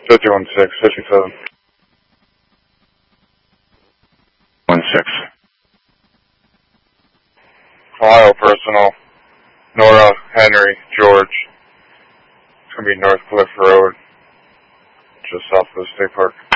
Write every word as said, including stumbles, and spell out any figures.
fifty-one six, fifty-seven. One six. Ohio personnel. Nora, Henry, George. It's going to be North Cliff Road, just south of the state park.